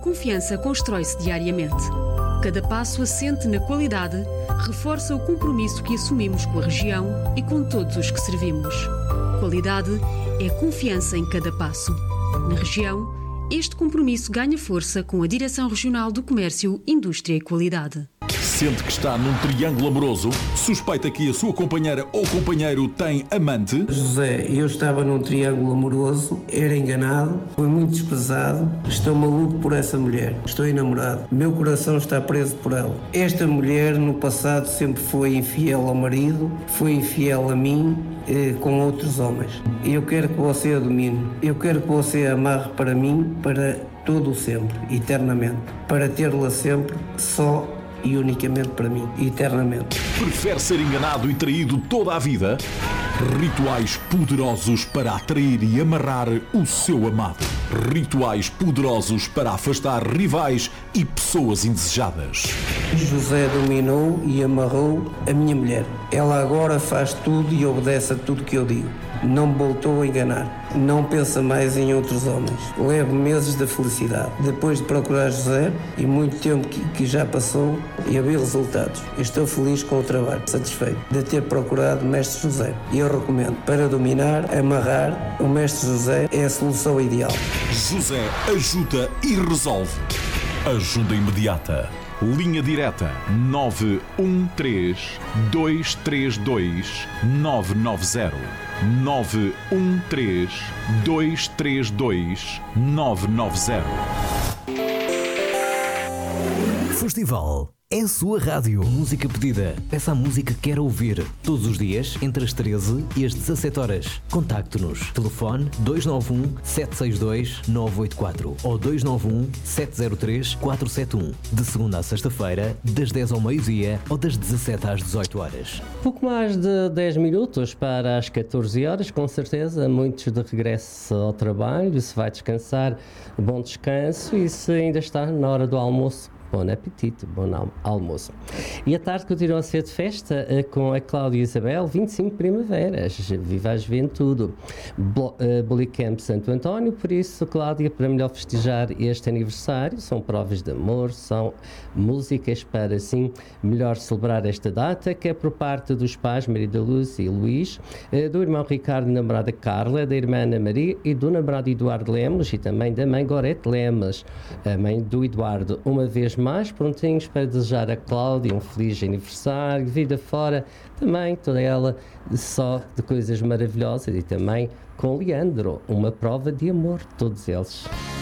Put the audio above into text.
confiança constrói-se diariamente. Cada passo assente na qualidade reforça o compromisso que assumimos com a região e com todos os que servimos. Qualidade é confiança em cada passo. Na região, este compromisso ganha força com a Direção Regional do Comércio, Indústria e Qualidade. Sente que está num triângulo amoroso? Suspeita que a sua companheira ou companheiro tem amante? José, eu estava num triângulo amoroso, era enganado, fui muito desprezado, estou maluco por essa mulher, estou enamorado, meu coração está preso por ela. Esta mulher no passado sempre foi infiel ao marido, foi infiel a mim, com outros homens. Eu quero que você a domine, eu quero que você a amarre para mim, para todo o sempre, eternamente, para tê-la sempre só e unicamente para mim, eternamente. Prefere ser enganado e traído toda a vida? Rituais poderosos para atrair e amarrar o seu amado. Rituais poderosos para afastar rivais e pessoas indesejadas. José dominou e amarrou a minha mulher. Ela agora faz tudo e obedece a tudo que eu digo. Não me voltou a enganar. Não pensa mais em outros homens. Levo meses da felicidade. Depois de procurar José, e muito tempo que já passou, e haver resultados. Estou feliz com o trabalho, satisfeito de ter procurado o Mestre José. E eu recomendo, para dominar, amarrar, o Mestre José é a solução ideal. José ajuda e resolve. Ajuda imediata. Linha direta 913 232 990. 913 232 990. Festival é a sua rádio. Música pedida. Peça a música que quer ouvir. Todos os dias, entre as 13 e as 17 horas. Contacte-nos. Telefone 291-762-984 ou 291-703-471. De segunda a sexta-feira, das 10 ao meio-dia ou das 17 às 18 horas. Pouco mais de 10 minutos para as 14 horas, com certeza. Muitos de regresso ao trabalho. Se vai descansar, bom descanso. E se ainda está na hora do almoço, bom apetite, bom almoço. E a tarde continua a ser de festa com a Cláudia Isabel, 25 primaveras. Viva a juventude. Bolicamp Santo António, por isso, Cláudia, para melhor festejar este aniversário, são provas de amor, são músicas para, assim, melhor celebrar esta data, que é por parte dos pais Maria da Luz e Luís, do irmão Ricardo e namorada Carla, da irmã Ana Maria e do namorado Eduardo Lemos e também da mãe Gorete Lemos, a mãe do Eduardo. Uma vez mais prontinhos para desejar a Cláudia um feliz aniversário, vida fora, também toda ela só de coisas maravilhosas, e também com Leandro, uma prova de amor, todos eles.